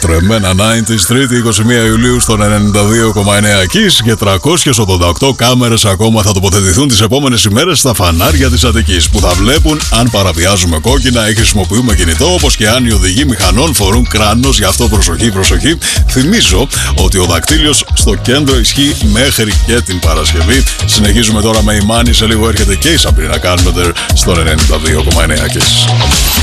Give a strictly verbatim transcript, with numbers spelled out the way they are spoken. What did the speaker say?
Τρεμμένα ενενήντα, Τρίτη είκοσι μία Ιουλίου στον ενενήντα δύο κόμμα εννέα Kiss και τριακόσιες ογδόντα οκτώ κάμερες ακόμα θα τοποθετηθούν τις επόμενες ημέρες στα φανάρια της Αττικής, που θα βλέπουν αν παραβιάζουμε κόκκινα ή χρησιμοποιούμε κινητό, όπως και αν οι οδηγοί μηχανών φορούν κράνος. Γι' αυτό προσοχή, προσοχή. Θυμίζω ότι ο δακτύλιος στο κέντρο ισχύει μέχρι και την Παρασκευή. Συνεχίζουμε τώρα με η Μάνη. Σε λίγο έρχεται και η Σαμπρίνα Κάλμεντερ στον ενενήντα δύο κόμμα εννέα Kiss.